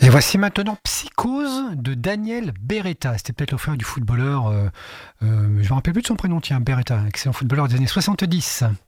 Et voici maintenant Psychose de Daniel Beretta. C'était peut-être le frère du footballeur, je ne me rappelle plus de son prénom, tiens, Beretta, excellent footballeur des années 70.